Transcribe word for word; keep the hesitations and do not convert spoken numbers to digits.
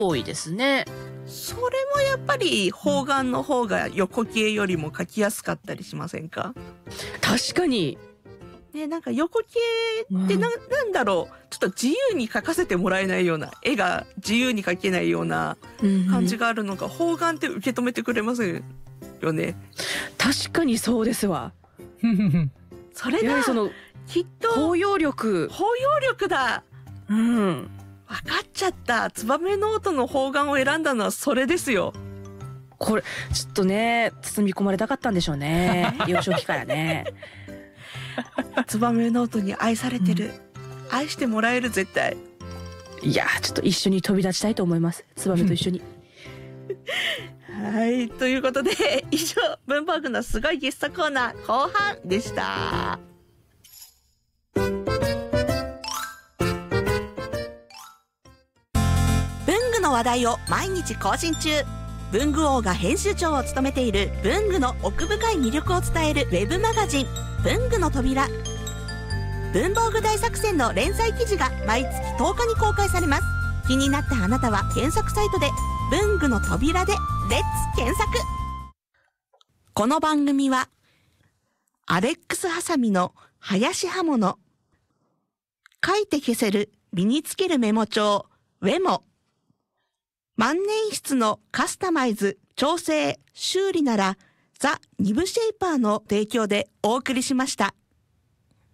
多いですね。 それもやっぱり方眼の方が横形よりも描きやすかったりしませんか？ 確かに。 ね、なんか横形ってな、うん、なんだろう、ちょっと自由に描かせてもらえないような、絵が自由に描けないような感じがあるのが、うんうん、方眼って受け止めてくれますよね。 確かにそうですわ。 それがそのきっと包容力包容力だ。 うん。 分かっちゃった。ツバメノートの方眼を選んだのはそれですよ。 これちょっとね、包み込まれたかったんでしょうね。幼少期からね。 ツバメノートに愛されてる、うん、愛してもらえる、絶対。 いやちょっと一緒に飛び立ちたいと思います、ツバメと一緒に。 はい、ということで以上、文房具のすごいゲストコーナー後半でした。文具の話題を毎日更新中。文具王が編集長を務めている文具の奥深い魅力を伝えるウェブマガジン、文具の扉。文房具大作戦の連載記事が毎月とおかに公開されます。気になったあなたは検索サイトで文具の扉でレッツ検索。この番組はアレックスハサミの林刃物、書いて消せる身につけるメモ帳ウェモ、万年筆のカスタマイズ、調整、修理ならザ・ニブシェイパーの提供でお送りしました。